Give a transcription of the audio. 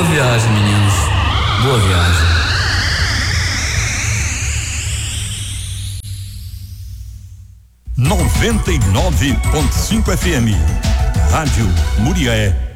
Boa viagem, meninos. Boa viagem. 99.5 FM. Rádio Muriaé.